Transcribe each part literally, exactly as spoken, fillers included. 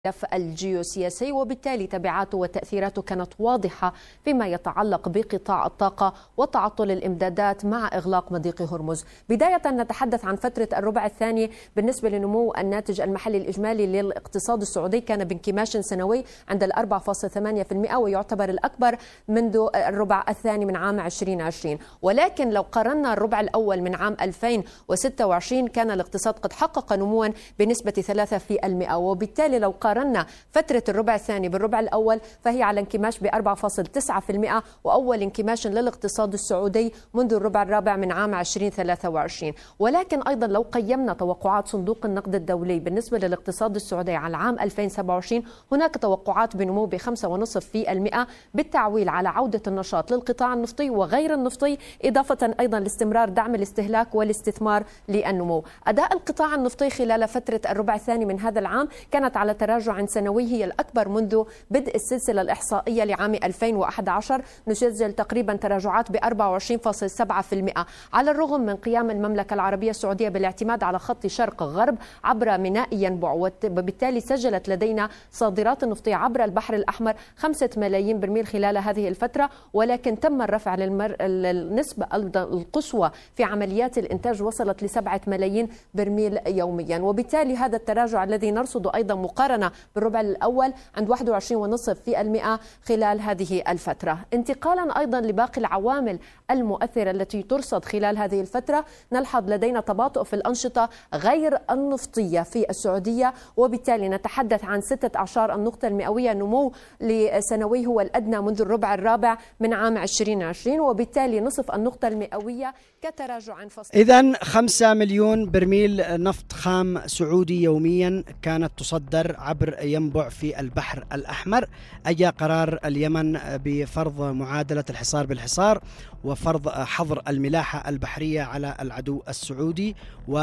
الملف الجيوسياسي، وبالتالي تبعاته وتأثيراته كانت واضحة فيما يتعلق بقطاع الطاقة وتعطل الإمدادات مع إغلاق مضيق هرمز. بداية نتحدث عن فترة الربع الثاني بالنسبة لنمو الناتج المحلي الإجمالي للاقتصاد السعودي، كان بانكماش سنوي عند الأربعة فاصلة ثمانية بالمئة ويعتبر الأكبر منذ الربع الثاني من عام عشرين عشرين. ولكن لو قارنا الربع الأول من عام ألفين وستة وعشرين كان الاقتصاد قد حقق نموا بنسبة ثلاثة بالمئة، وبالتالي لو قارنا فترة الربع الثاني بالربع الأول فهي على انكماش ب أربعة فاصلة تسعة بالمئة، وأول انكماش للاقتصاد السعودي منذ الربع الرابع من عام عشرين ثلاثة وعشرين. ولكن أيضا لو قيمنا توقعات صندوق النقد الدولي بالنسبة للاقتصاد السعودي على عام ألفين وسبعة وعشرين، هناك توقعات بنمو ب خمسة فاصلة خمسة بالمئة بالتعويل على عودة النشاط للقطاع النفطي وغير النفطي، إضافة أيضا لاستمرار دعم الاستهلاك والاستثمار للنمو. أداء القطاع النفطي خلال فترة الربع الثاني من هذا العام كانت على تراجع سنوي هي الأكبر منذ بدء السلسلة الإحصائية لعام ألفين وأحد عشر، نسجل تقريبا تراجعات ب أربعة وعشرين فاصلة سبعة بالمئة، على الرغم من قيام المملكة العربية السعودية بالاعتماد على خط شرق غرب عبر ميناء ينبع، وبالتالي سجلت لدينا صادرات نفطية عبر البحر الأحمر خمسة ملايين برميل خلال هذه الفترة. ولكن تم الرفع للمر... النسبة القصوى في عمليات الإنتاج وصلت لسبعة ملايين برميل يوميا، وبالتالي هذا التراجع الذي نرصده أيضا مقارنة بالربع الأول عند واحد وعشرين فاصلة خمسة بالمئة خلال هذه الفترة. انتقالا أيضا لباقي العوامل المؤثرة التي ترصد خلال هذه الفترة، نلحظ لدينا تباطؤ في الأنشطة غير النفطية في السعودية، وبالتالي نتحدث عن ستة أعشار النقطة المئوية نمو لسنوي هو الأدنى منذ الربع الرابع من عام عشرين عشرين، وبالتالي نصف النقطة المئوية كتراجع فصل. إذن خمسة مليون برميل نفط خام سعودي يوميا كانت تصدر عبر ينبع في البحر الأحمر. أجا قرار اليمن بفرض معادلة الحصار بالحصار وفرض حظر الملاحة البحرية على العدو السعودي،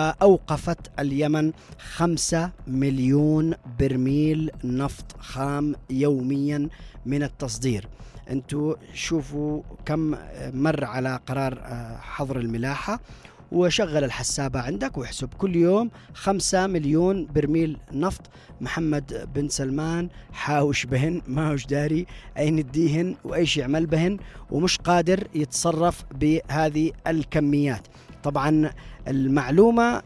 وأوقفت اليمن خمسة مليون برميل نفط خام يوميا من التصدير. انتوا شوفوا كم مر على قرار حظر الملاحة، وشغل الحسابة عندك واحسب كل يوم خمسة مليون برميل نفط. محمد بن سلمان حاوش بهن، ما هوش داري أين يديهن وأيش يعمل بهن، ومش قادر يتصرف بهذه الكميات. طبعا المعلومة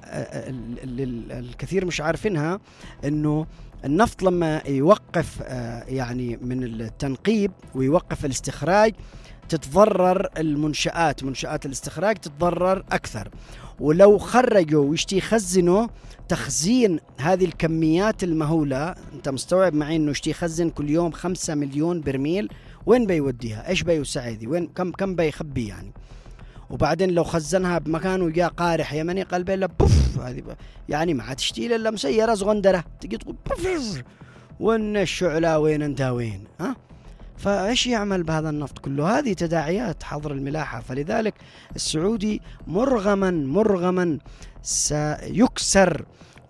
الكثير مش عارفينها أنه النفط لما يوقف يعني من التنقيب ويوقف الاستخراج تتضرر المنشآت، منشآت الاستخراج تتضرر أكثر. ولو خرجوا ويشتي يخزنوا تخزين هذه الكميات المهولة، أنت مستوعب معي أنه يشتي يخزن كل يوم خمسة مليون برميل، وين بيوديها؟ إيش بيوسع ذي؟ وين كم كم بيخبي يعني؟ وبعدين لو خزنها بمكان وجاء قارح يمني قلبه لا بوف، هذه يعني ما تشتيل إلا مسيرة صغندرة تجي تقول بوف، وين الشعلة وين أنت وين؟ ها؟ فإيش يعمل بهذا النفط كله؟ هذه تداعيات حظر الملاحة. فلذلك السعودي مرغما مرغما سيكسر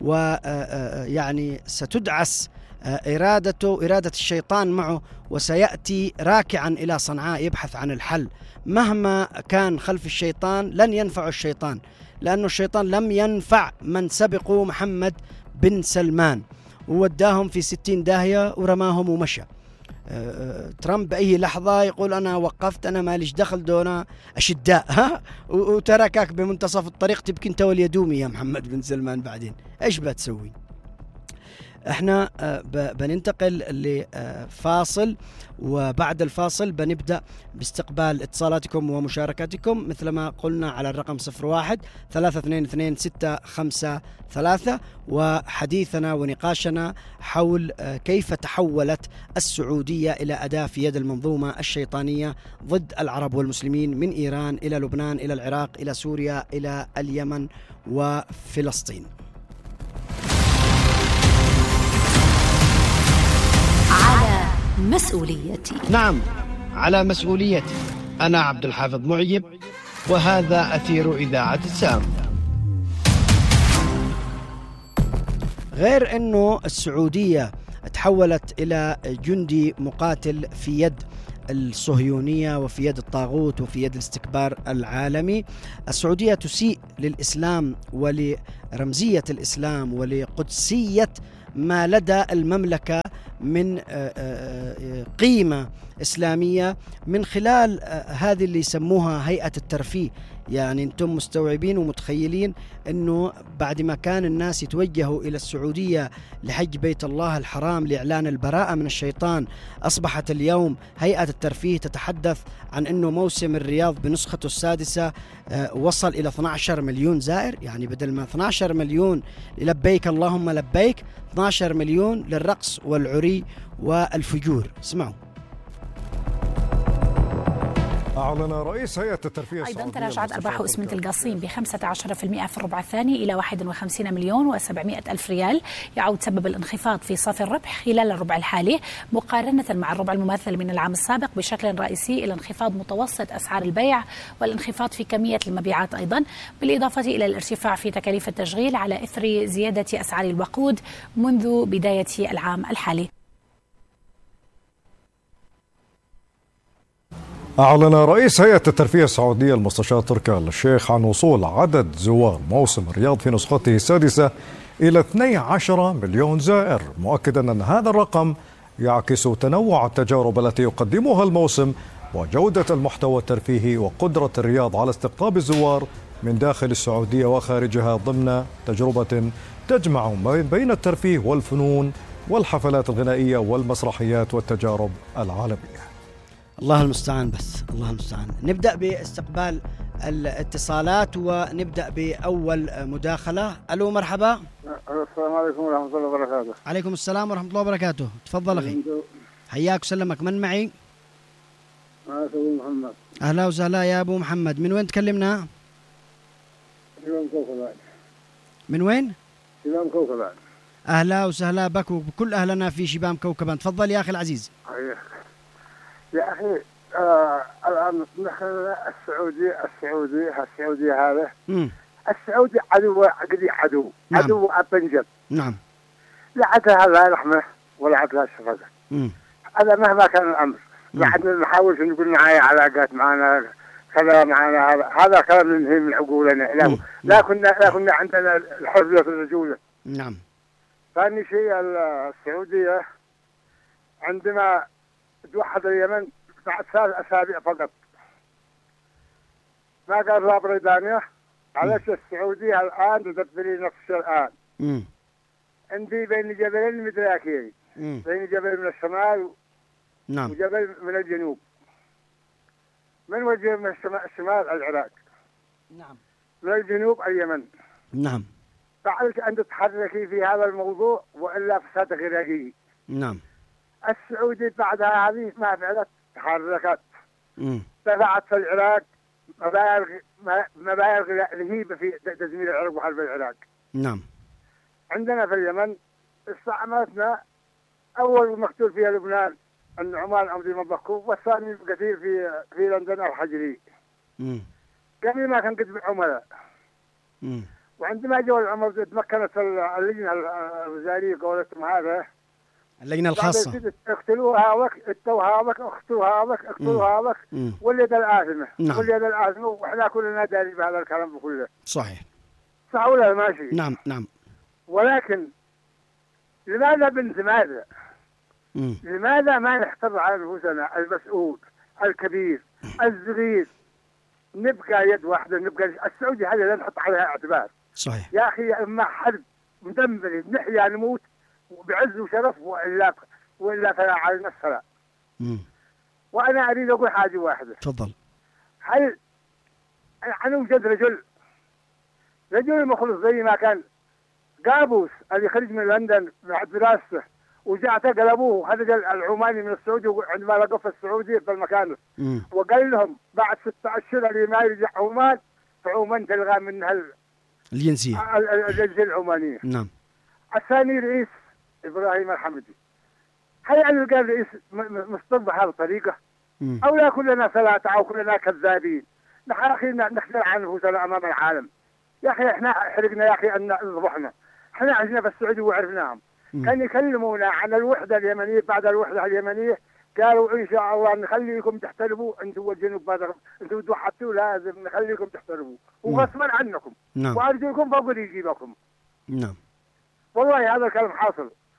ويعني ستدعس إرادته إرادة الشيطان معه، وسيأتي راكعا إلى صنعاء يبحث عن الحل. مهما كان خلف الشيطان لن ينفع الشيطان، لأنه الشيطان لم ينفع من سبقوا محمد بن سلمان ووداهم في ستين داهية ورماهم ومشى. ترامب بأي لحظة يقول أنا وقفت، أنا ماليش دخل دونا أشداء، ها، وتركك بمنتصف الطريق تبكي أنت واليدومي يا محمد بن سلمان. بعدين إيش بتسوي؟ احنا بننتقل لفاصل، وبعد الفاصل بنبدأ باستقبال اتصالاتكم ومشاركاتكم مثل ما قلنا على الرقم صفر واحد ثلاثة اثنين اثنين ستة خمسة ثلاثة، وحديثنا ونقاشنا حول كيف تحولت السعودية إلى أداة في يد المنظومة الشيطانية ضد العرب والمسلمين، من إيران إلى لبنان إلى العراق إلى سوريا إلى اليمن وفلسطين. على مسؤوليتي. نعم، على مسؤوليتي. أنا عبد الحافظ معيب، وهذا أثير إذاعة السام. غير أنه السعودية تحولت إلى جندي مقاتل في يد الصهيونية وفي يد الطاغوت وفي يد الاستكبار العالمي، السعودية تسيء للإسلام ولرمزية الإسلام ولقدسية ما لدى المملكة من قيمة إسلامية من خلال هذه اللي يسموها هيئة الترفيه. يعني أنتم مستوعبين ومتخيلين أنه بعد ما كان الناس يتوجهوا إلى السعودية لحج بيت الله الحرام لإعلان البراءة من الشيطان، أصبحت اليوم هيئة الترفيه تتحدث عن أنه موسم الرياض بنسخته السادسة وصل إلى اثني عشر مليون زائر. يعني بدل ما اثني عشر مليون لبيك اللهم لبيك، اثني عشر مليون للرقص والعري والفجور. اسمعوا. أعلن رئيس هيئة الترفيه أيضا تراجعت أرباح أسمنت القصيم ب خمسة عشر بالمئة في الربع الثاني إلى واحد وخمسين مليون وسبعمئة ألف ريال، يعود سبب الانخفاض في صافي الربح خلال الربع الحالي مقارنة مع الربع المماثل من العام السابق بشكل رئيسي إلى انخفاض متوسط أسعار البيع والانخفاض في كمية المبيعات، أيضا بالإضافة إلى الارتفاع في تكاليف التشغيل على إثر زيادة أسعار الوقود منذ بداية العام الحالي. أعلن رئيس هيئة الترفيه السعودية المستشار تركي آل الشيخ عن وصول عدد زوار موسم الرياض في نسخته السادسة إلى اثني عشر مليون زائر، مؤكدا أن هذا الرقم يعكس تنوع التجارب التي يقدمها الموسم وجودة المحتوى الترفيهي وقدرة الرياض على استقطاب الزوار من داخل السعودية وخارجها ضمن تجربة تجمع بين الترفيه والفنون والحفلات الغنائية والمسرحيات والتجارب العالمية. الله المستعان، بس الله المستعان. نبدأ باستقبال الاتصالات ونبدأ بأول مداخلة. ألو مرحبا. السلام عليكم ورحمة الله وبركاته. عليكم السلام ورحمة الله وبركاته. تفضل أخي. حياك وسلمك. من معي؟ أنا أبو محمد. أهلا وسهلا يا أبو محمد. من وين تكلمنا؟ شباب كوكبان. من وين؟ شباب كوكبان. أهلا وسهلا بك وبكل أهلنا في شباب كوكبان. تفضل يا أخي العزيز. حياك يا أخي. آه الآن نحن السعودي السعودي السعودي هذا مم. السعودي عدو قدي عدو نعم. عدو أبنجب. نعم. لا عدها لا رحمة ولا عدها شفقة. هذا مهما كان الأمر. نحن نحاول نقول معايا علاقات معنا كذا معنا، هذا هذا كلام ننهي من عقولنا. لا لا كنا لا كنا عندنا الحرية في الرجولة. نعم. ثاني شيء السعودية عندما توحد اليمن بعد ثلاث أسابيع فقط، ما قال لا بريطانيا علاش السعودية الآن تدبري نفس الآن. مم. عندي بين جبلين متلاكين، بين جبل من الشمال نعم. وجبل من الجنوب. من وجه من الشمال العراق، نعم. من الجنوب اليمن. نعم. فعليك أن تتحركي في هذا الموضوع وإلا فساد غرقي. نعم. السعودي بعدها هذه ما فعلت، تحركت. امم دفعت في العراق مبالغ مبالغ رهيبة في تدمير العراق وحرب العراق. نعم. عندنا في اليمن استعمرتنا، أول مقتول فيها لبنان النعمان أمضي مبكو، والثاني كثير في في لندن الحجري. امم قبل ما كان قد عملاء. امم وعندما جو العمر تمكنت اللجنة الوزارية قولتهم هذا اللجنة الخاصة اقتلوا هذاك اقتلوا هذاك اقتلوا هذاك اقتلوا هذاك واليد الآثمة. نعم. واليد الآثمة، وإحنا كلنا داري بهذا الكلام كله. صحيح. صح ولا ماشي؟ نعم نعم. ولكن لماذا بنت ماذا؟ مم. لماذا ما نحتفظ على نفوسنا المسؤول الكبير الصغير، نبقى يد واحدة، نبقى السعودية هذه لا نحط عليها اعتبار. صحيح. يا أخي إما حرب مدمر نحيا نموت بعز وشرف، وإلا وإلا فلا علينا الصلاة. وأنا أريد أقول حاجة واحدة. تفضل. هل أنا وجد رجل رجل مخلص زي ما كان قابوس اللي خرج من لندن بعد دراسته وجاء قلبوه هذا العماني من السعودي عندما لقوا في السعودية في المكان، وقال لهم بعد ستة أشهر اللي ما يرجع عمان فعمان تلغى منها الجنسية الجنسية العمانية. نعم. الثاني رئيس إبراهيم الحمدي. هل أن قال رئيس مصطفى بهذه الطريقة؟ أو لا كلنا ثلاثة أو كلنا كذابين؟ نحن أخي نخجل عن نفوسنا أمام العالم. يا أخي إحنا حرقنا يا أخي أن ذبحنا. إحنا عشنا في السعودية وعرفناهم. كان يكلمونا عن الوحدة اليمنية. بعد الوحدة اليمنية قالوا إن شاء الله نخليكم تحترموا أنتم والجنوب، أنتم توحدتوا لازم نخليكم تحترموا وغصبا عنكم. نعم. وأرجوكم فوق رجيبكم. نعم. والله هذا الكلام حاصل.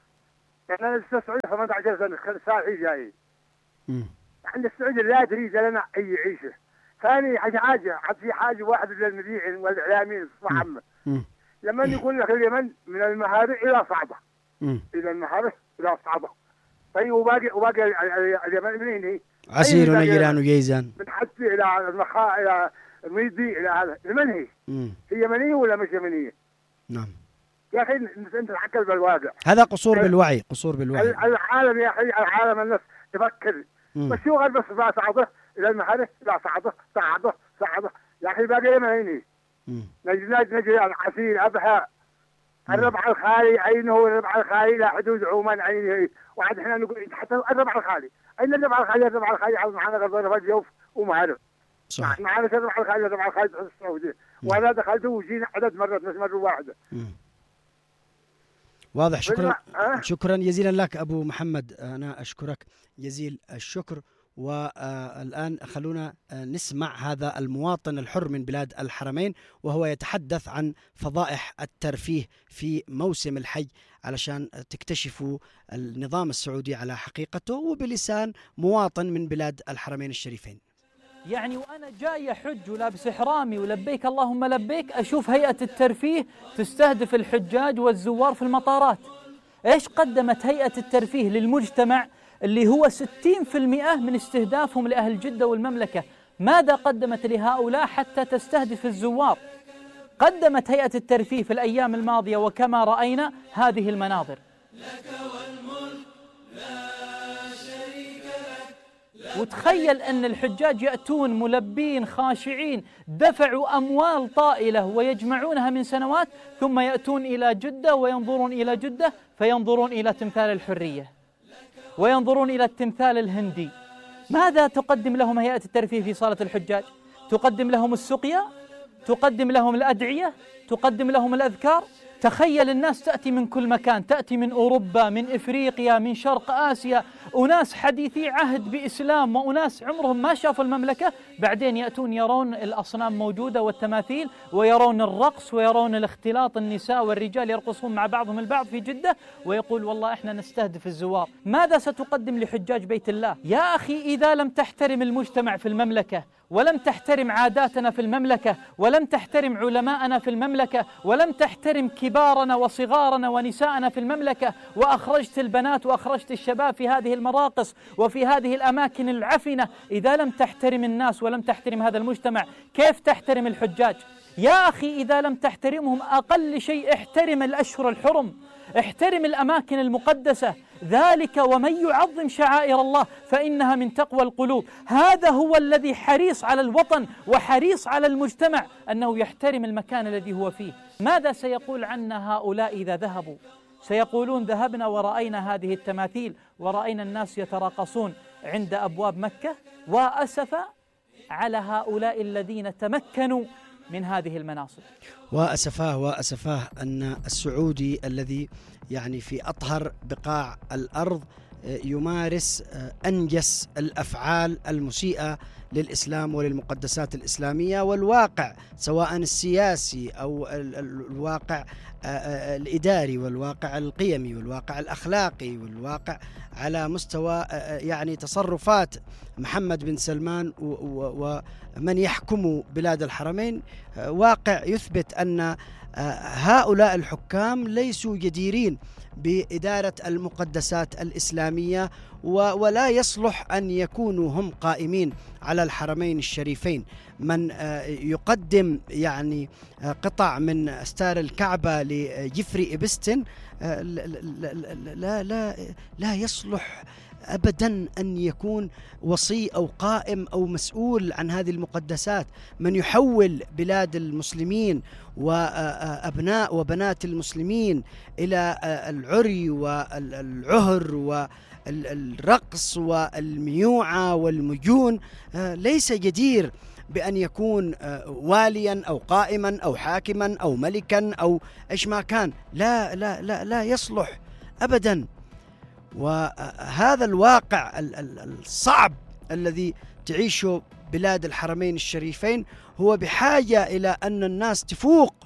يعني أنا لسه السعودية ثمانية عشر سنة ساعي جاي. احنا السعودية لا تريد لنا أي عيشة. ثاني حاجة حاجة حد في حاجة واحد للمذيعين والإعلاميين بصفة عامة. لما يقول لك اليمن من المهارة إلى صعبة. إلى المهارة إلى صعبة. طيب وباقي وباقي اليمن منين هي؟ عسير ونجران وجيزان. من حتى إلى المخاء إلى الميدي إلى هذا. من هي؟ هي يمنية ولا مش يمنية؟ نعم. يا أخي أنت تحكي بالواقع. هذا قصور بالوعي، قصور بالوعي. العالم يا أخي العالم الناس تفكر. بس شو غير بس بقى صعبة إلى المهارة إلى صعبة صعبة صعبة. يا أخي باقي يمنية. نجي نجي نجي العسير أبها. الربع الخالي عينه الربع الخالي لا حدود عمان عينه. وعاد احنا نقول حتى الربع الخالي أين الربع الخالي الربع الخالي على معنا غضب الجوف ومعنا صح معنا الربع الخالي الربع الخالي في السعودية وأنا دخلته وجينا عدد مرات مش مرة واحدة. مم. واضح. شكرا أه؟ شكرا جزيلا لك أبو محمد، أنا أشكرك جزيل الشكر. والآن خلونا نسمع هذا المواطن الحر من بلاد الحرمين وهو يتحدث عن فضائح الترفيه في موسم الحج علشان تكتشفوا النظام السعودي على حقيقته وبلسان مواطن من بلاد الحرمين الشريفين. يعني وأنا جاي أحج ولابس إحرامي ولبيك اللهم لبيك أشوف هيئة الترفيه تستهدف الحجاج والزوار في المطارات. إيش قدمت هيئة الترفيه للمجتمع اللي هو ستين بالمئة من استهدافهم لأهل جدة والمملكة؟ ماذا قدمت لهؤلاء حتى تستهدف الزوار؟ قدمت هيئة الترفيه في الأيام الماضية وكما رأينا هذه المناظر. لك والملك لا شريك لك. وتخيل أن الحجاج يأتون ملبين خاشعين دفعوا أموال طائلة ويجمعونها من سنوات ثم يأتون إلى جدة وينظرون إلى جدة فينظرون إلى تمثال الحرية وينظرون إلى التمثال الهندي. ماذا تقدم لهم هيئة الترفيه في صالة الحجاج؟ تقدم لهم السقيا؟ تقدم لهم الأدعية؟ تقدم لهم الأذكار؟ تخيل الناس تأتي من كل مكان، تأتي من أوروبا، من إفريقيا، من شرق آسيا، أناس حديثي عهد بإسلام وأناس عمرهم ما شافوا المملكة، بعدين يأتون يرون الأصنام موجودة والتماثيل ويرون الرقص ويرون الاختلاط، النساء والرجال يرقصون مع بعضهم البعض في جدة ويقول والله إحنا نستهدف الزوار. ماذا ستقدم لحجاج بيت الله؟ يا أخي إذا لم تحترم المجتمع في المملكة ولم تحترم عاداتنا في المملكة ولم تحترم علماءنا في المملكة ولم تحترم كبارنا وصغارنا ونساءنا في المملكة وأخرجت البنات وأخرجت الشباب في هذه المراقص وفي هذه الأماكن العفنة، إذا لم تحترم الناس ولم تحترم هذا المجتمع كيف تحترم الحجاج؟ يا أخي إذا لم تحترمهم أقل شيء احترم الأشهر الحرم، احترم الأماكن المقدسة، ذلك ومن يعظم شعائر الله فإنها من تقوى القلوب. هذا هو الذي حريص على الوطن وحريص على المجتمع أنه يحترم المكان الذي هو فيه. ماذا سيقول عنا هؤلاء إذا ذهبوا؟ سيقولون ذهبنا ورأينا هذه التماثيل ورأينا الناس يتراقصون عند أبواب مكة. وأسف على هؤلاء الذين تمكنوا من هذه المناصب. وأسفاه وأسفاه أن السعودي الذي يعني في أطهر بقاع الأرض يمارس أنجس الأفعال المسيئة للإسلام وللمقدسات الإسلامية والواقع سواء السياسي أو الواقع الإداري والواقع القيمي والواقع الأخلاقي والواقع على مستوى يعني تصرفات محمد بن سلمان ومن يحكم بلاد الحرمين واقع يثبت أن هؤلاء الحكام ليسوا جديرين بإدارة المقدسات الإسلامية ولا يصلح أن يكونوا هم قائمين على الحرمين الشريفين. من يقدم يعني قطع من أستار الكعبة لجفري إبستن لا لا لا يصلح أبدا أن يكون وصي أو قائم أو مسؤول عن هذه المقدسات. من يحول بلاد المسلمين وأبناء وبنات المسلمين إلى العري والعهر والرقص والميوعة والمجون ليس جدير بأن يكون واليا أو قائما أو حاكما أو ملكا أو إيش ما كان. لا لا لا لا يصلح أبدا. وهذا الواقع الصعب الذي تعيشه بلاد الحرمين الشريفين هو بحاجة إلى أن الناس تفوق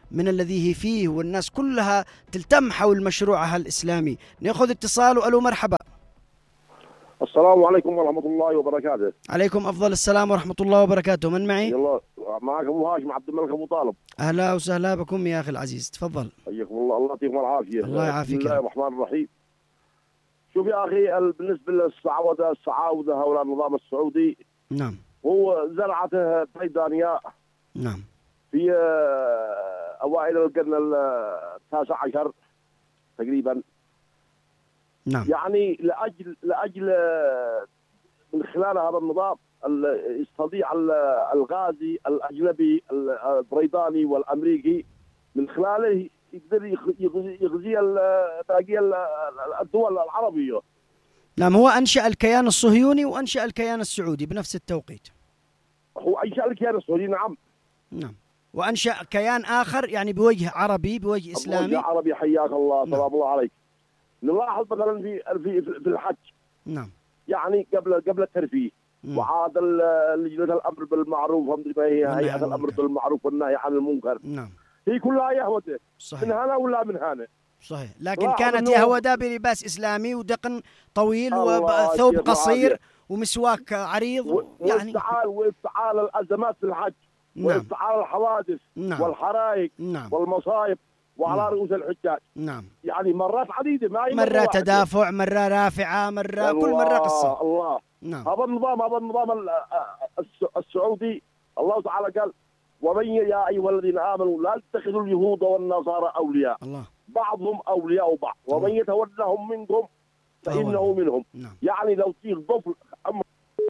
من الذي هي فيه، والناس كلها تلتم حول مشروعها الإسلامي. نأخذ اتصال. وألو مرحبا. السلام عليكم ورحمة الله وبركاته. عليكم أفضل السلام ورحمة الله وبركاته. من معي؟ يلا معك أبو هاشم عبد الملك أبو طالب. أهلا وسهلا بكم يا أخي العزيز، تفضل. حياكم الله، الله يعطيكم العافية. الله يعافيك. بسم الله الرحمن الرحيم. شوف يا أخي، بالنسبة للسعودة السعاودة هؤلاء النظام السعودي، نعم، هو زرعته بريطانيا نعم، في أوائل القرن التاسع عشر تقريبا. نعم، يعني لأجل لأجل من خلال هذا النظام يستطيع الغازي الأجنبي البريطاني والأمريكي من خلاله يقدر يغذي باقي الدول العربية. نعم، هو أنشأ الكيان الصهيوني وأنشأ الكيان السعودي بنفس التوقيت. هو أنشأ الكيان السعودي، نعم، نعم، وأنشأ كيان آخر يعني بوجه عربي، بوجه إسلامي. بوجه عربي، حياك الله، سلام الله عليك. نلاحظ مثلا في في في الحج، نعم، يعني قبل قبل الترفيه، وعاد لجنة الأمر بالمعروف ومدري ما هي هيئة الأمر بالمعروف والنهي عن المنكر. نعم، هي كلها يهودة، صحيح، من هنا ولا من هنا. صحيح، لكن كانت يهودة بلباس إسلامي ودقن طويل وثوب قصير ومسواك عريض، و... يعني وافتعال وافتعال الأزمات في الحج، نعم، وافتعال الحوادث، نعم، والحرائق، نعم، والمصائب، وعلى نعم، رؤوس الحجاج. نعم، يعني مرات عديدة، ما هي مرة تدافع، مرة رافعة، مرة كل مرة قصة. الله. نعم. هذا النظام هذا النظام السعودي، الله تعالى قال: ومن يا أيها الذين آمنوا لا تتخذوا اليهود والنصارى أولياء، الله، بعضهم أولياء بعض، ومن يتولهم منكم فإنه منهم. نعم. يعني لو تصير ضفل أمر.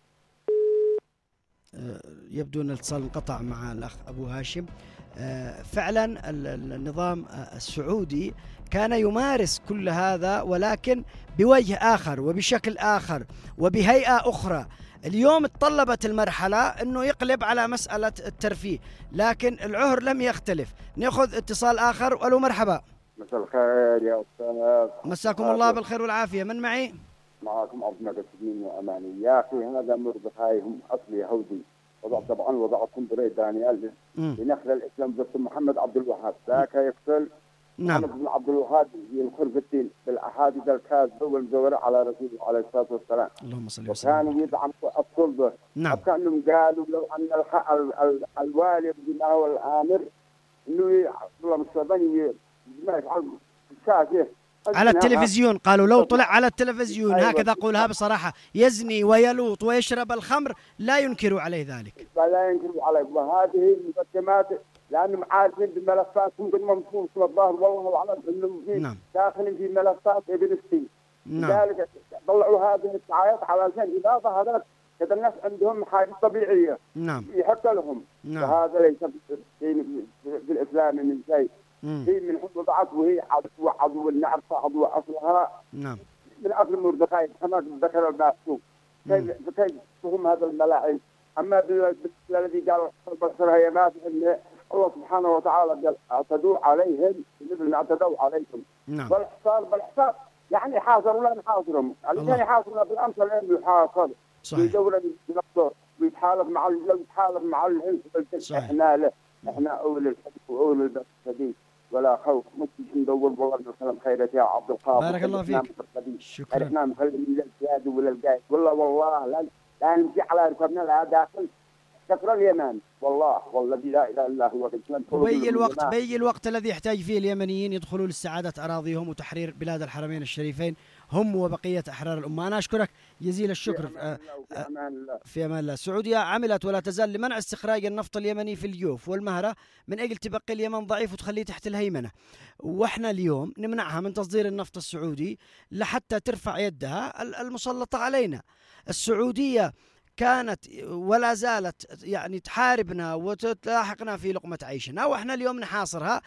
يبدو أن الاتصال انقطع مع الأخ أبو هاشم. فعلا النظام السعودي كان يمارس كل هذا، ولكن بوجه آخر وبشكل آخر وبهيئة أخرى. اليوم تطلبت المرحلة أنه يقلب على مسألة الترفيه، لكن العهر لم يختلف. نأخذ اتصال آخر. وألو مرحبا. مساء الخير يا أستاذ. مساكم الله بالخير والعافية. من معي؟ معكم عبد المجيد السجين وأماني. يا أخي هذا مردخاي هم أصل يهودي، وضع طبعا وضعتهم بريطانيا لنخل الإسلام ضد محمد عبد الوهاب. ذاك يقتل نعم. محمد بن عبد الوهاب ينخر في الدين بالأحاديث الكاذبة والمزورة على رسوله عليه الصلاة والسلام. اللهم صل وسلم. وكانوا يدعموا السلطة. نعم. وكانوا قالوا لو أن الح... ال... ال... الوالي بما هو الآمر إنه اللهم صل ما يفعل الشاشة على التلفزيون، قالوا لو طلع على التلفزيون أيوة. هكذا قولها بصراحة، يزني ويلوط ويشرب الخمر لا ينكروا عليه ذلك. لا ينكروا عليه. وهذه المقدمات لأنهم عارفين بملفاتهم قد ممكن في الظاهر والله أعلم أنهم في نعم. داخلين في ملفات ابن السين. نعم. لذلك طلعوا هذه الدعايات علشان إذا ظهرت كذا الناس عندهم حاجة طبيعية. نعم. يحق لهم. نعم. وهذا ليس في, في الإسلام من شيء. هي من حب ضعف، وهي عضو عضو النعرة عضو أصلها. نعم. من أصل المردخاي كما ذكر المعصوم. كيف كيف تهم هذا الملاعين؟ أما الذي قال البصر هي ما في الله سبحانه وتعالى قال اعتدوا عليهم مثل ما اعتدوا عليكم. نعم. والحصار بالحصار يعني حاصروا لا نحاصرهم، علشان يحاصرنا بالامس الان يحاصر في دوله بنفسه ويتحالف مع يتحالف مع الهند. احنا له احنا اولي الحب واولي البأس الشديد ولا خوف. مش ندور والله نسلم خيرك يا عبد القادر. بارك الله فيك. شكرا. احنا مخلين للزياد ولا القايد والله والله لا لا نمشي على ركبنا لا داخل كثر اليمن. والله والذي لا اله الا هو. وبي الوقت بي الوقت الذي يحتاج فيه اليمنيين يدخلوا لاستعادة أراضيهم وتحرير بلاد الحرمين الشريفين هم وبقية أحرار الأمة. أنا أشكرك جزيل الشكر. في أمان الله. في أمان الله. السعودية عملت ولا تزال لمنع استخراج النفط اليمني في الجوف والمهرة من أجل تبقي اليمن ضعيف وتخليه تحت الهيمنة، وإحنا اليوم نمنعها من تصدير النفط السعودي لحتى ترفع يدها المسلطة علينا. السعودية كانت ولا زالت يعني تحاربنا وتلاحقنا في لقمة عيشنا، وإحنا اليوم نحاصرها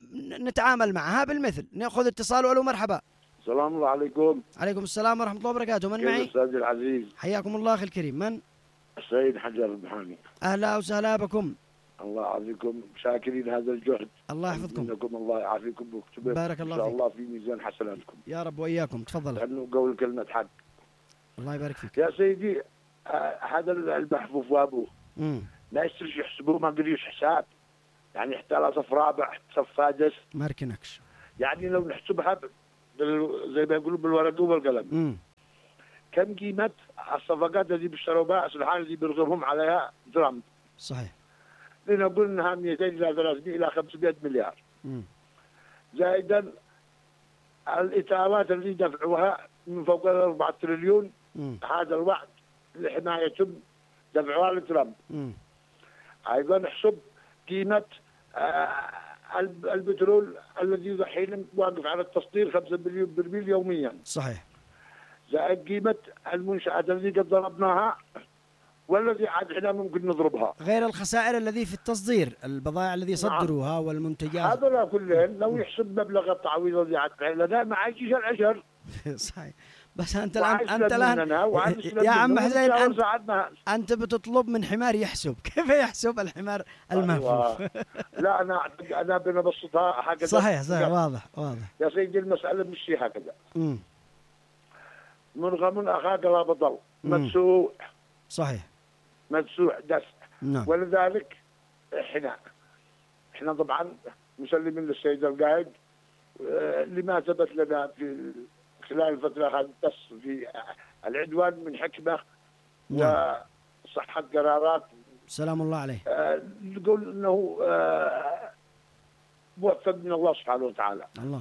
نتعامل معها بالمثل. نأخذ اتصال. وألو مرحبا. السلام الله عليكم. عليكم السلام ورحمة الله وبركاته. من معي؟ الأستاذ العزيز. حياكم الله أخي الكريم. من؟ السيد حجر البحاني. أهلا وسهلا بكم. الله يعافيكم، شاكرين هذا الجهد. الله يحفظكم. منكم الله يعافيكم ويكتب بارك الله فيك. إن شاء الله في ميزان حسناتكم. يا رب وإياكم. تفضل. لأنه قول كلمة حق. الله يبارك فيك. يا سيدي هذا المحفوف وابوه ما يصيرش يحسبوه، ما قريش حساب. يعني احتل صف رابع صف سادس ما ركنكش. يعني لو نحسبها بال... زي ما يقولوا بالورقه والقلم امم كم قيمه الصفقات التي بيشتروا بها سبحان الذي بيرغبهم عليها ترامب. صحيح. لنقول انها مئتين الى ثلاثمئة الى خمسمئة مليار. امم زائدا الاتاوات التي دفعوها من فوق الأربعة تريليون. مم. هذا الوعد لحمايتهم دفعوها لترامب. مم. ايضا نحسب قيمه آه البترول الذي حين واقف على التصدير خمسة مليون برميل يوميا. صحيح. زائد قيمه المنشآت التي قد ضربناها والذي عاد احنا ممكن نضربها. غير الخسائر الذي في التصدير، البضائع الذي صدروها. نعم. والمنتجات. هذا كلهم لو يحسب مبلغ التعويض الذي عاد لنا ما عايش العشر. صحيح. بس انت الان انت الان يا عم حسين انت, انت بتطلب من حمار يحسب، كيف يحسب الحمار المهفوف؟ أيوة. لا انا انا بنبسطها هكذا. صحيح صحيح واضح واضح يا سيدي المساله مش هكذا. امم مرغم اخاك لا بطل مدسوع. صحيح. مدسوع دس. نعم. ولذلك احنا احنا طبعا مسلمين للسيد القائد لما ثبت لنا في خلال الفترة هذه في العدوان من حكمة. نعم. وصحة قرارات سلام الله عليه. آه نقول انه آه موفق من الله سبحانه وتعالى. الله.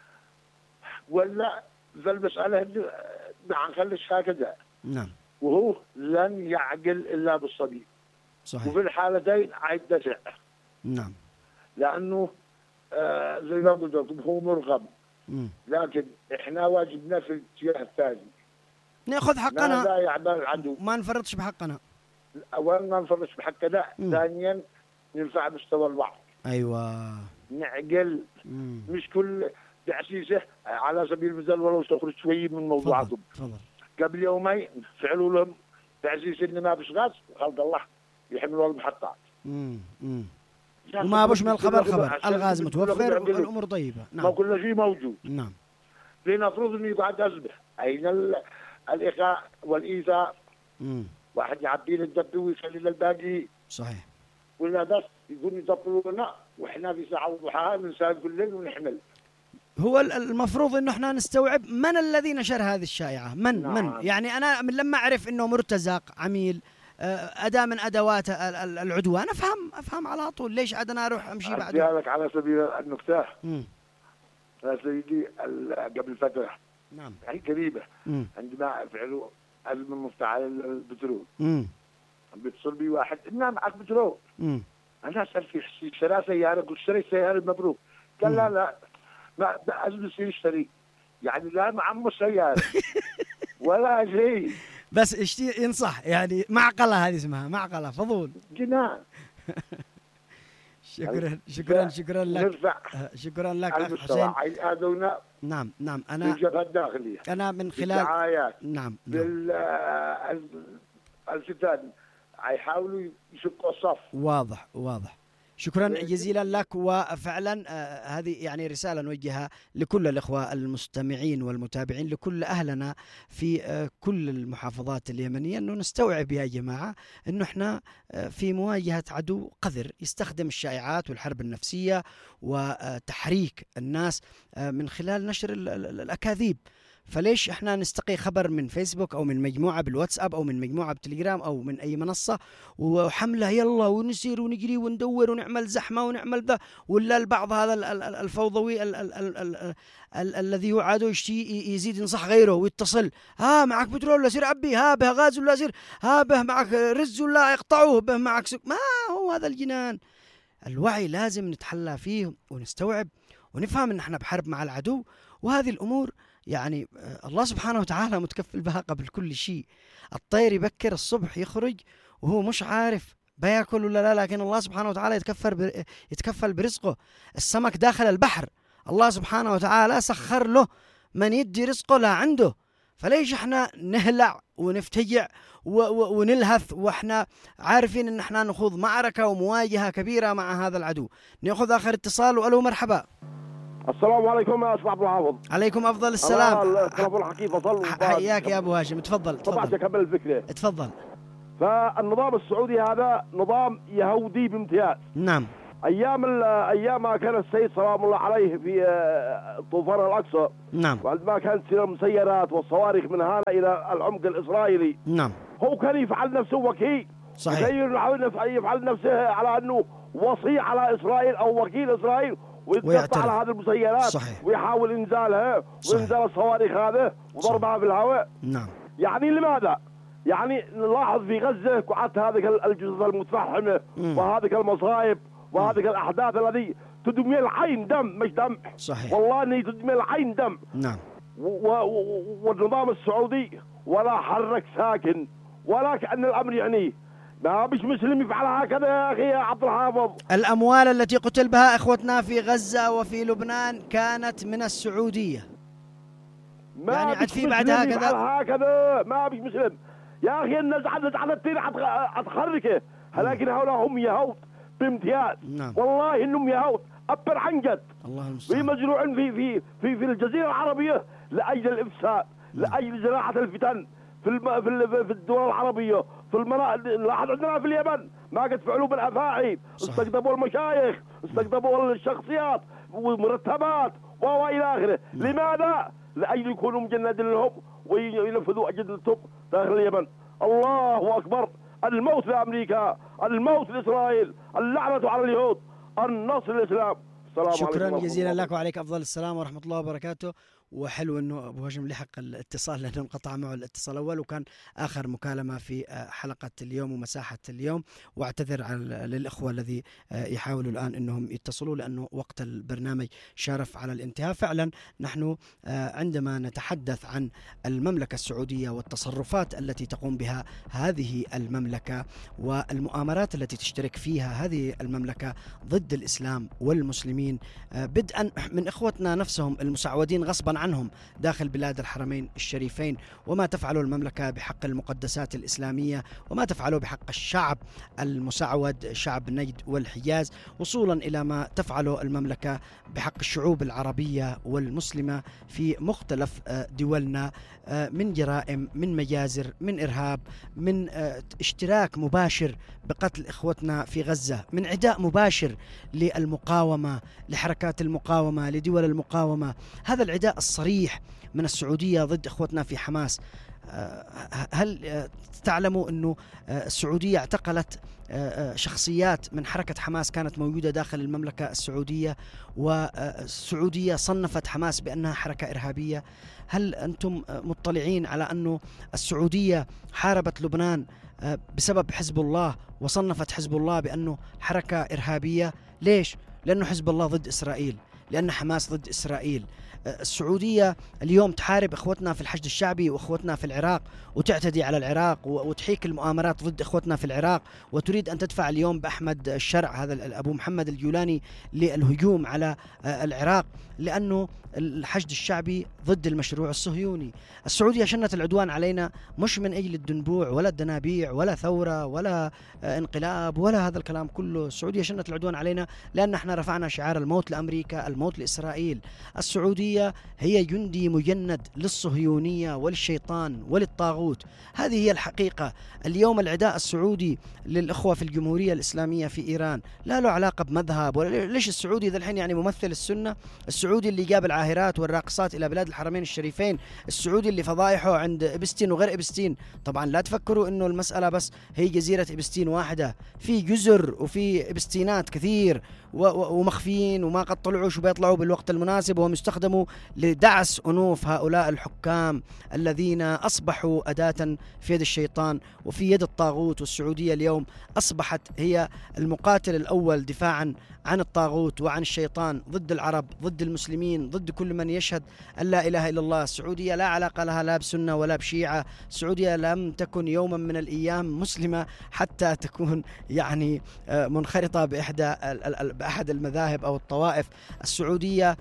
ولا ذا المسألة ما نخليش هكذا. نعم. وهو لن يعقل الا بالصديق. صحيح. وفي الحالتين عيد دفع. نعم. لانه آه زي ما قلت لكم هو مرغم. مم. لكن احنا واجبنا في الاتجاه الثاني ناخذ حقنا، لا يعمل العدو، ما نفرطش بحقنا. اولا ما نفرطش بحقنا، ثانيا نرفع مستوى الوعي. ايوه نعقل. مم. مش كل تعسيسه على سبيل المثال ولو تخرج شوي من موضوعاتهم. تفضل. قبل يومين فعلوا لهم تعسيس ان ما فيش غاز، خلق الله يحملوا المحطات. امم امم وما بوش من الخبر خبر، الغاز متوفر والامور طيبه. نعم. ما كل شيء موجود. نعم. لنفرض انه يقعد ازمه، اين الاخاء والايثار؟ امم واحد يعبي له الدب ويخلي للباقي. صحيح. ولا بس يقول يدبروا لنا واحنا في ساعه وضحاها نسال كل ليل ونحمل. هو المفروض انه احنا نستوعب من الذي نشر هذه الشائعه، من نعم. من يعني انا من لما اعرف انه مرتزق عميل أداة من أدوات العدوان أفهم أفهم على طول. ليش عاد أنا أروح أمشي بعد؟ أديها لك على سبيل النكتة. يا سيدي قبل فترة. نعم. يعني قريبة. مم. عندما فعلوا أزمة مفتعلة البترول. امم بيتصل بي واحد إنها معك بترول. امم أنا أسأل في شراء سيارة، قلت اشتريت سيارة مبروك. قال لا لا ما أزمة يشتري. يعني لا معمو سيارة ولا شيء. بس اشتي ينصح يعني معقلة، هذه اسمها معقلة فضول. جنان. شكرا شكرا شكرا لك. شكرا لك حسين. نعم نعم انا الجبهة الداخلية. انا من خلال الدعايات. نعم. الفتان يحاولوا يشقوا الصف. واضح واضح. شكرا جزيلا لك. وفعلا آه هذه يعني رسالة نوجهها لكل الإخوة المستمعين والمتابعين، لكل أهلنا في آه كل المحافظات اليمنية، أنه نستوعب يا جماعة أنه إحنا آه في مواجهة عدو قذر يستخدم الشائعات والحرب النفسية وتحريك الناس آه من خلال نشر الأكاذيب. فليش احنا نستقي خبر من فيسبوك او من مجموعه بالواتساب او من مجموعه بتليجرام او من اي منصه وحمله يلا ونسير ونجري وندور ونعمل زحمه ونعمل ذا، ولا البعض هذا الفوضوي الذي يعاد يشتي يزيد ينصح غيره ويتصل، ها معك بترول ولا سير عبي، ها به غاز ولا سير، ها به معك رز ولا يقطعوه، به معك سك. ما هو هذا الجنان. الوعي لازم نتحلى فيه ونستوعب ونفهم ان احنا بحرب مع العدو، وهذه الامور يعني الله سبحانه وتعالى متكفل بها قبل كل شيء. الطير يبكر الصبح يخرج وهو مش عارف بياكل ولا لا، لكن الله سبحانه وتعالى يتكفل يتكفل برزقه. السمك داخل البحر الله سبحانه وتعالى سخر له من يدي رزقه لا عنده. فليش احنا نهلع ونفتجع ونلهث واحنا عارفين ان احنا نخوض معركة ومواجهة كبيرة مع هذا العدو؟ ناخذ اخر اتصال. والو مرحبا. السلام عليكم يا استاذ عبد الحافظ. عليكم افضل السلام. التلفون الحكيم فصل. حياك يا ابو هاشم. تفضل تفضل. طبعا اكمل الفكره. تفضل. فالنظام السعودي هذا نظام يهودي بامتياز. نعم. ايام ايام ما كان السيد سلام الله عليه في طوفان الاقصى. نعم. وعندما كانت تسير المسيرات والصواريخ من هنا الى العمق الاسرائيلي. نعم. هو كان يفعل نفسه وكيل. صحيح. يفعل نفسه على انه وصي على اسرائيل او وكيل اسرائيل، ويتقطع على هذه المسيرات. صحيح. ويحاول انزالها وانزال الصواريخ هذا وضربها في الهواء. نعم. يعني لماذا؟ يعني نلاحظ في غزه قعدت هذه الجثث المتفحمه وهذه المصائب وهذه الاحداث الذي تدمي العين دم مش دم. صحيح. والله اني تدمي العين دم. نعم. والنظام السعودي ولا حرك ساكن ولا كأن الامر يعني ما مش مسلم يفعل هكذا يا اخي يا عبد الحافظ. الاموال التي قتل بها اخوتنا في غزه وفي لبنان كانت من السعوديه. ما يعني عاد في بعد هكذا هكذا ما مش مسلم يا اخي. النزعه نزعه التين هتخركه، لكن هؤلاء هم يهود بامتياز. نعم. والله انهم يهود ابر عن جد. الله المستعان. مزروعين في في في في الجزيره العربيه لاجل الافساد. نعم. لاجل زراعه الفتن في الم... في, في الدول العربيه في المناطق. لاحظ عندنا في اليمن ما قد فعلوا بالافاعي، استقطبوا المشايخ، استقطبوا الشخصيات ومرتبات والى اخره. لماذا؟ لاجل يكونوا مجندين لهم وينفذوا اجندتهم داخل اليمن. الله اكبر. الموت لامريكا، الموت لاسرائيل، اللعنه على اليهود، النصر للاسلام. السلام شكرا عليكم جزيلا لك وعليك افضل السلام ورحمه الله وبركاته. وحلو انه ابو هاشم لحق الاتصال لانه انقطع معه الاتصال الاول، وكان اخر مكالمه في حلقه اليوم ومساحه اليوم، واعتذر على للاخوه الذي يحاولوا الان انهم يتصلوا لانه وقت البرنامج شارف على الانتهاء. فعلا نحن عندما نتحدث عن المملكه السعوديه والتصرفات التي تقوم بها هذه المملكه والمؤامرات التي تشترك فيها هذه المملكه ضد الاسلام والمسلمين، بدءا من اخوتنا نفسهم المسعودين غصبا عنهم داخل بلاد الحرمين الشريفين، وما تفعله المملكة بحق المقدسات الإسلامية، وما تفعله بحق الشعب المسعود شعب نجد والحجاز، وصولا إلى ما تفعله المملكة بحق الشعوب العربية والمسلمة في مختلف دولنا من جرائم، من مجازر، من إرهاب، من اشتراك مباشر بقتل إخوتنا في غزة، من عداء مباشر للمقاومة، لحركات المقاومة، لدول المقاومة. هذا العداء الصريح من السعودية ضد إخوتنا في حماس. هل تعلموا أنه السعودية اعتقلت شخصيات من حركة حماس كانت موجودة داخل المملكة السعودية، والسعودية صنفت حماس بأنها حركة إرهابية؟ هل أنتم مطلعين على أنه السعودية حاربت لبنان بسبب حزب الله وصنفت حزب الله بأنه حركة إرهابية؟ ليش؟ لأنه حزب الله ضد إسرائيل، لأن حماس ضد إسرائيل. السعودية اليوم تحارب إخوتنا في الحشد الشعبي وإخوتنا في العراق، وتعتدي على العراق وتحيك المؤامرات ضد إخوتنا في العراق، وتريد أن تدفع اليوم بأحمد الشرع هذا أبو محمد الجولاني للهجوم على العراق، لأنه الحشد الشعبي ضد المشروع الصهيوني. السعودية شنت العدوان علينا مش من أجل الدنبوع ولا الدنابيع ولا ثورة ولا انقلاب ولا هذا الكلام كله. السعودية شنت العدوان علينا لأن احنا رفعنا شعار الموت لأمريكا، الموت لإسرائيل. السعودية هي جندي مجند للصهيونية وللشيطان وللطاغوت. هذه هي الحقيقة. اليوم العداء السعودي للأخوة في الجمهورية الإسلامية في إيران لا له علاقة بمذهب ولا ليش. السعودي ذا الحين يعني ممثل السنة، السعودي اللي جاب العاهرات والراقصات إلى بلاد الحرمين الشريفين، السعودي اللي فضائحه عند إبستين وغير إبستين. طبعا لا تفكروا إنه المسألة بس هي جزيرة إبستين واحدة، في جزر وفي إبستينات كثير ومخفيين وما قد طلعوا شو بيطلعوا بالوقت المناسب، وهم يستخدموا لدعس أنوف هؤلاء الحكام الذين أصبحوا أداة في يد الشيطان وفي يد الطاغوت. والسعودية اليوم أصبحت هي المقاتل الأول دفاعا عن الطاغوت وعن الشيطان ضد العرب، ضد المسلمين، ضد كل من يشهد أن لا إله إلا الله. السعودية لا علاقة لها لا بسنة ولا بشيعة. السعودية لم تكن يوما من الأيام مسلمة حتى تكون يعني منخرطة بإحدى بأحد المذاهب أو الطوائف. السعودية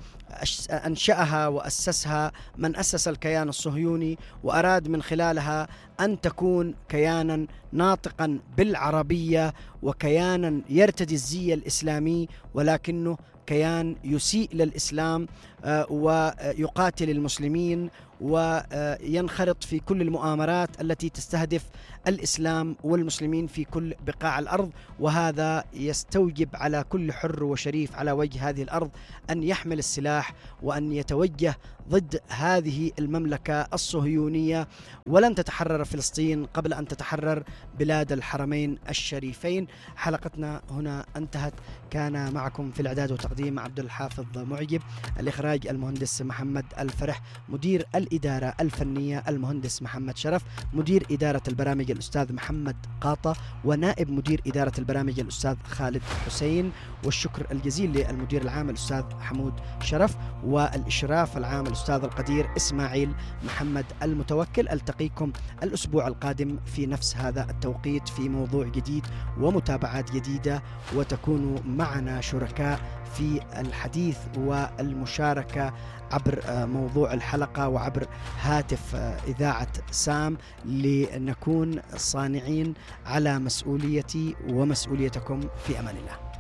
أنشأها وأسسها من أسس الكيان الصهيوني، وأراد من خلالها أن تكون كيانا ناطقا بالعربية وكيانا يرتدي الزي الإسلامي، ولكنه كيان يسيء للإسلام ويقاتل المسلمين وينخرط في كل المؤامرات التي تستهدف الإسلام والمسلمين في كل بقاع الأرض. وهذا يستوجب على كل حر وشريف على وجه هذه الأرض أن يحمل السلاح وأن يتوجه ضد هذه المملكة الصهيونية. ولن تتحرر فلسطين قبل أن تتحرر بلاد الحرمين الشريفين. حلقتنا هنا انتهت. كان معكم في الإعداد والتقديم عبد الحافظ معجب، الإخراج المهندس محمد الفرح، مدير الإدارة الفنية المهندس محمد شرف، مدير إدارة البرامج الأستاذ محمد قاطة، ونائب مدير إدارة البرامج الأستاذ خالد حسين. والشكر الجزيل للمدير العام الأستاذ حمود شرف، والإشراف العام الأستاذ القدير إسماعيل محمد المتوكل. ألتقيكم الأسبوع القادم في نفس هذا التوقيت في موضوع جديد ومتابعات جديدة، وتكونوا معنا شركاء في الحديث والمشاركة عبر موضوع الحلقة وعبر هاتف إذاعة سام، لنكون صانعين على مسؤوليتي ومسؤوليتكم في أمان الله.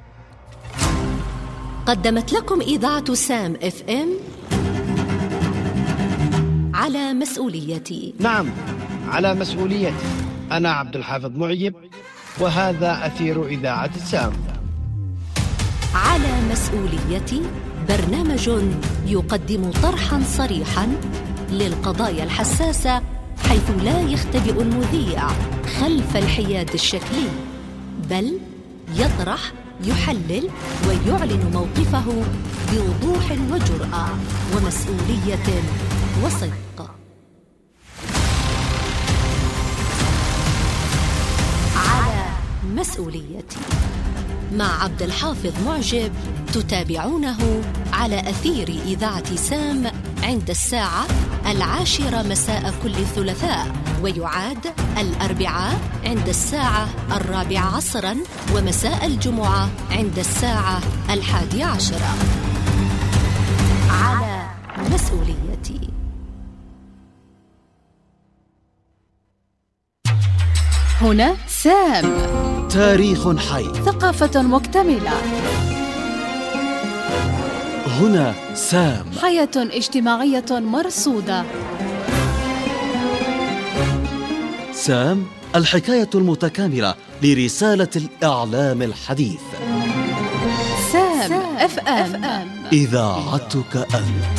قدمت لكم إذاعة سام اف ام على مسؤوليتي. نعم، على مسؤوليتي. أنا عبد الحافظ معجب، وهذا أثير إذاعة سام. على مسؤوليتي برنامج يقدم طرحا صريحا للقضايا الحساسة، حيث لا يختبئ المذيع خلف الحياد الشكلي، بل يطرح، يحلل ويعلن موقفه بوضوح وجرأة ومسؤولية وصدق. على مسؤوليتي مع عبد الحافظ معجب، تتابعونه على أثير إذاعة سام عند الساعة العاشرة مساء كل ثلاثاء، ويعاد الأربعاء عند الساعة الرابعة عصرا، ومساء الجمعة عند الساعة الحادي عشرة. على مسؤوليتي. هنا سام، تاريخ حي، ثقافة مكتملة. هنا سام، حياة اجتماعية مرصودة. سام، الحكاية المتكاملة لرسالة الإعلام الحديث. سام اف ام، إذاعتك أنت.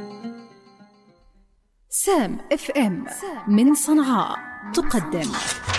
سام اف ام من صنعاء تقدم